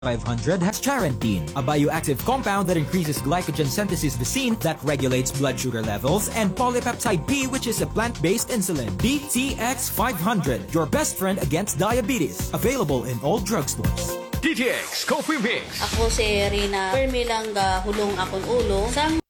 500 has charantine, a bioactive compound that increases glycogen synthesis vesine that regulates blood sugar levels, and polypeptide B, which is a plant-based insulin. DTX 500, your best friend against diabetes. Available in all drugstores. DTX Coffee Mix. Ako si Rina Permilang hulong akong ulo. Sang